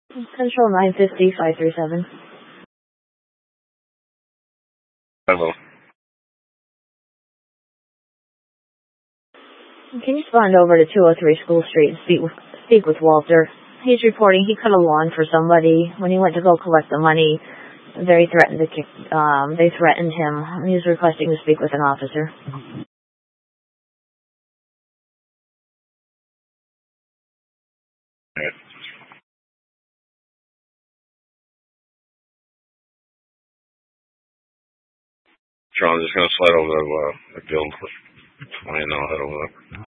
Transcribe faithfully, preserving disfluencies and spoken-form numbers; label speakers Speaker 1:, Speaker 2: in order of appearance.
Speaker 1: Central nine fifty, five three seven.
Speaker 2: Hello.
Speaker 1: Can you respond over to two oh three School Street and speak with, speak with Walter? He's reporting he cut a lawn for somebody. When he went to go collect the money, they threatened to kick, um, they threatened him. He's requesting to speak with an officer.
Speaker 2: Right. Sure, I'm just gonna slide over to uh, the guild for twenty and I'll head over there.